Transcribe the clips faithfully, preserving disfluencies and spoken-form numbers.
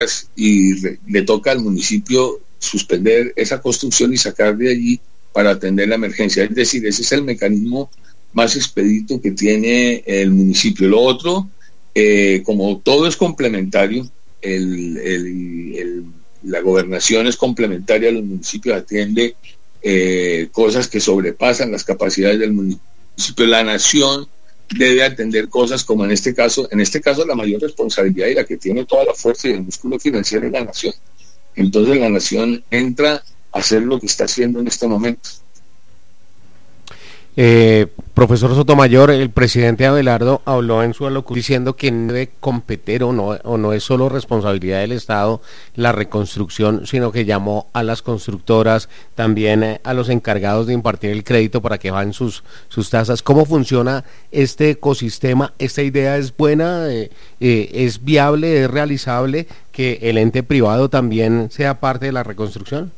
y re, le toca al municipio suspender esa construcción y sacar de allí para atender la emergencia. Es decir, ese es el mecanismo más expedito que tiene el municipio. Lo otro, eh, como todo es complementario, el, el, el, la gobernación es complementaria, los municipios atiende eh, cosas que sobrepasan las capacidades del municipio. La nación debe atender cosas como en este caso, en este caso la mayor responsabilidad y la que tiene toda la fuerza y el músculo financiero es la nación. Entonces la nación entra a hacer lo que está haciendo en este momento. Eh, profesor Sotomayor, el presidente Abelardo habló en su alocución diciendo que no debe competir o no, o no es solo responsabilidad del Estado la reconstrucción, sino que llamó a las constructoras, también eh, a los encargados de impartir el crédito para que bajen sus, sus tasas. ¿Cómo funciona este ecosistema? ¿Esta idea es buena? Eh, eh, ¿Es viable? ¿Es realizable que el ente privado también sea parte de la reconstrucción?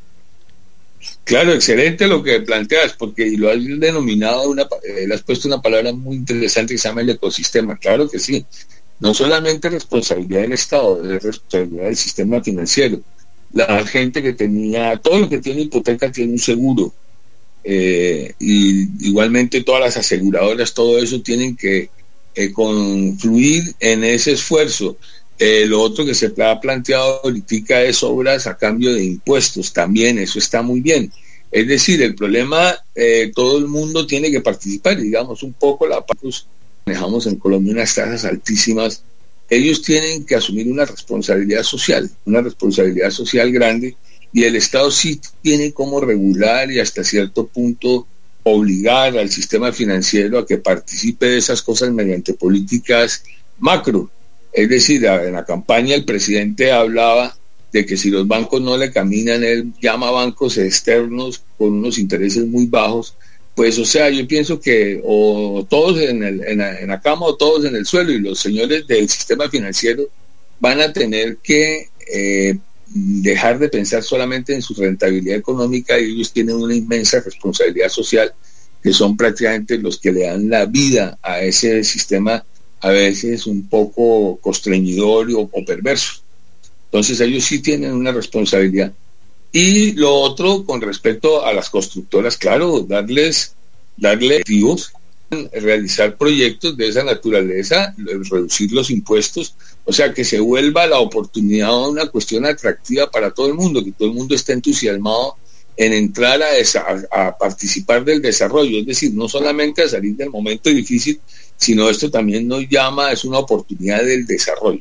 Claro, excelente lo que planteas, porque lo has denominado, una, eh, le has puesto una palabra muy interesante que se llama el ecosistema. Claro que sí, no solamente responsabilidad del Estado, es responsabilidad del sistema financiero. La gente que tenía, todo lo que tiene hipoteca tiene un seguro, eh, y igualmente todas las aseguradoras, todo eso tienen que eh, confluir en ese esfuerzo. Eh, lo otro que se ha planteado ahorita es obras a cambio de impuestos, también eso está muy bien. Es decir, el problema, eh, todo el mundo tiene que participar, digamos, un poco la pues, manejamos en Colombia unas tasas altísimas, ellos tienen que asumir una responsabilidad social, una responsabilidad social grande, y el Estado sí tiene como regular y hasta cierto punto obligar al sistema financiero a que participe de esas cosas mediante políticas macro. Es decir, en la campaña el presidente hablaba de que si los bancos no le caminan, él llama a bancos externos con unos intereses muy bajos. Pues, o sea, yo pienso que o todos en, el, en, la, en la cama o todos en el suelo, y los señores del sistema financiero van a tener que eh, dejar de pensar solamente en su rentabilidad económica, y ellos tienen una inmensa responsabilidad social, que son prácticamente los que le dan la vida a ese sistema a veces un poco constreñidor o, o perverso. Entonces ellos sí tienen una responsabilidad. Y lo otro, con respecto a las constructoras, claro, darles, darles activos, realizar proyectos de esa naturaleza, reducir los impuestos, o sea, que se vuelva la oportunidad una cuestión atractiva para todo el mundo, que todo el mundo esté entusiasmado en entrar a, esa, a, a participar del desarrollo, es decir, no solamente a salir del momento difícil, sino esto también nos llama, es una oportunidad del desarrollo.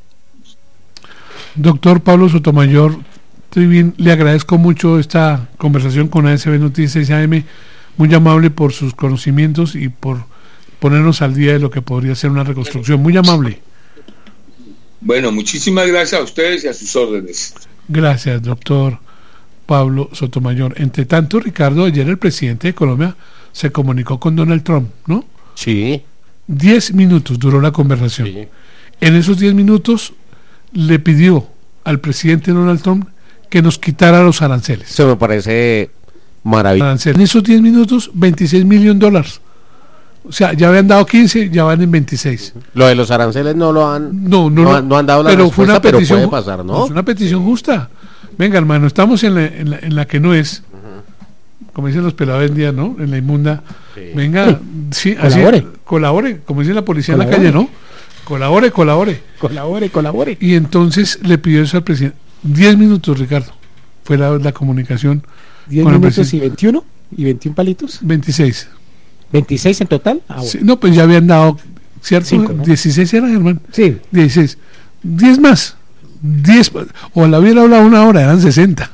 Doctor Pablo Sotomayor Trivín, le agradezco mucho esta conversación con A S B Noticias A M, muy amable por sus conocimientos y por ponernos al día de lo que podría ser una reconstrucción, muy amable. Bueno, muchísimas gracias a ustedes y a sus órdenes. Gracias, doctor Pablo Sotomayor. Entre tanto, Ricardo, ayer el presidente de Colombia se comunicó con Donald Trump, ¿no? Sí. Diez minutos duró la conversación. Sí. En esos diez minutos le pidió al presidente Donald Trump que nos quitara los aranceles. Eso me parece maravilloso. En esos diez minutos, veintiséis millones de dólares. O sea, ya habían dado quince, ya van en veintiséis. Lo de los aranceles no lo han no, no, no, no han dado la pero respuesta, fue una petición, pero puede pasar, ¿no? Es una petición justa. Venga, hermano, estamos en la, en la, en la que no es. Uh-huh. Como dicen los pelados en día, ¿no? En la inmunda. Sí. Venga, sí, colabore. Así, colabore, como dice la policía colabore. en la calle, ¿no? Colabore, colabore. Colabore, colabore. Y entonces le pidió eso al presidente. Diez minutos, Ricardo. Fue la, la comunicación. Diez minutos y veintiuno. ¿Y veintiún palitos? Veintiséis. ¿veintiséis en total? Ah, bueno. Sí, no, pues ya habían dado, ¿cierto? Cinco, ¿no? dieciséis eran, Germán. Sí. dieciséis. diez más. diez. O la hubiera hablado una hora, eran sesenta.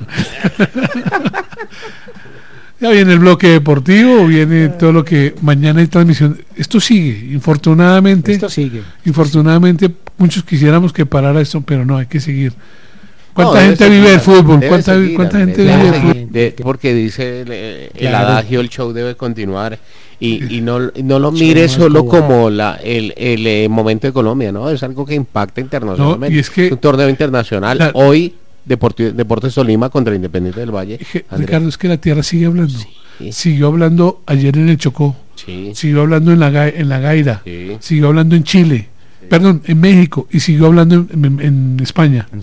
Ya viene el bloque deportivo, viene todo lo que mañana hay transmisión. Esto sigue, infortunadamente. Esto sigue. Infortunadamente, muchos quisiéramos que parara esto, pero no, hay que seguir. ¿Cuánta no, gente seguir, vive del fútbol? ¿Cuánta, seguir, ¿cuánta gente debe vive del seguir, fútbol? de, porque dice el, el claro. adagio, el show debe continuar. Y, y no, no lo mire solo como la, el, el, el momento de Colombia, ¿no? Es algo que impacta internacionalmente. No, y es, que, es un torneo internacional. La, Hoy, Deportes, Deportes Tolima contra el Independiente del Valle. Je, Ricardo, es que la tierra sigue hablando. Sí. Siguió hablando ayer en el Chocó. Sí. Siguió hablando en la, en la Gaira. Sí. Siguió hablando en Chile. perdón, en México y siguió hablando en, en, en España.